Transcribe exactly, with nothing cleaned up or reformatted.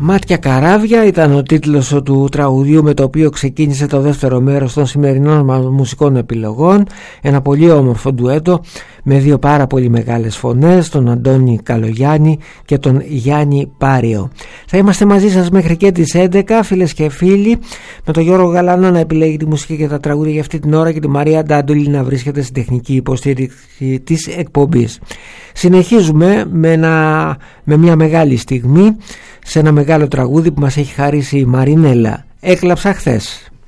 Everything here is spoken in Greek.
Μάτια καράβια ήταν ο τίτλος του τραγουδιού με το οποίο ξεκίνησε το δεύτερο μέρος των σημερινών μας μουσικών επιλογών. Ένα πολύ όμορφο ντουέτο με δύο πάρα πολύ μεγάλες φωνές, τον Αντώνη Καλογιάννη και τον Γιάννη Πάριο. Θα είμαστε μαζί σας μέχρι και τις έντεκα, φίλες και φίλοι, με τον Γιώργο Γαλανό να επιλέγει τη μουσική και τα τραγούδια για αυτή την ώρα και τη Μαρία Ντάντουλη να βρίσκεται στην τεχνική υποστήριξη της εκπομπής. Συνεχίζουμε με, ένα, με μια μεγάλη στιγμή σε ένα μεγάλο τραγούδι που μας έχει χαρίσει η Μαρινέλα. Έκλαψα χθες.